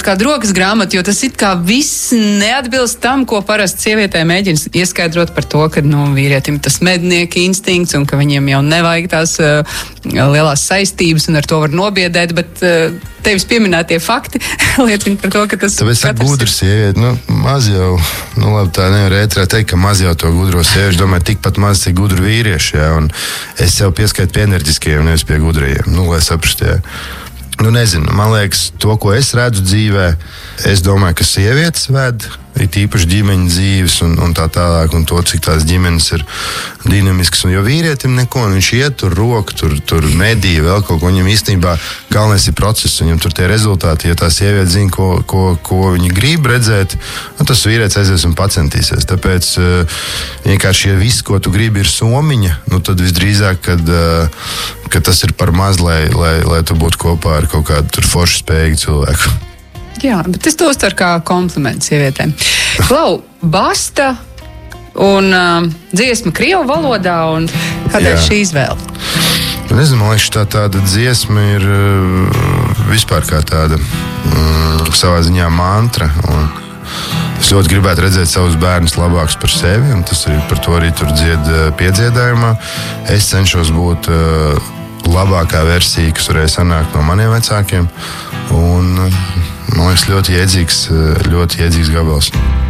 kādu rokas grāmatu, jo tas it kā viss neatbilst tam, ko parasti sievietē mēģina ieskaidrot par to, ka, vīrietim tas mednieka instinkts un ka viņiem jau nevajag tās lielās saistības un ar to var nobiedēt, bet tevis pieminētie fakti liecina par to, ka tas... Tāpēc ir gudra sieviete. Maz jau, labi, tā nevar ētrā teikt, ka maz jau to gudro sieviešu. Domāju, tikpat maz cik gudru vīriešu, jā, un es sev pieskaitu pie enerģiskajiem, nevis pie gudrajiem. Lai saprastu, jā. Nezinu, man liekas, to, ko es redzu dzīvē, es domāju, ka sievietes ved, ir tīpaši ģimeņa dzīves un tā tālāk, un to, cik tās ģimenes ir dinamiskas. Jo vīrietim neko, viņš iet tur roku, tur medīja vēl kaut ko, viņam īstenībā galvenais ir process, viņam tur tie rezultāti, ja tā sieviete zina, ko viņi grib redzēt, tas vīrietis aizies un pacentīsies. Tāpēc vienkārši, ja viss, ko tu gribi, ir somiņa, tad visdrīzāk, kad tas ir par maz, lai tu būtu kopā ar kaut kādu tur foršu spējīgu cilvēku. Jā, bet es to uztveru kā komplimentu sievietēm. Klau, Basta un dziesma Krievu valodā, un kādēļ šī izvēle? Nezinu, man liekas, tāda dziesma ir vispār kā tāda savā ziņā mantra, un es ļoti gribētu redzēt savus bērnus labākus par sevi, un tas arī par to arī tur dzied piedziedājumā. Es cenšos būt labākā versija, kas varēja sanākt no maniem vecākiem, un man liekas ļoti iedzīgs gabals.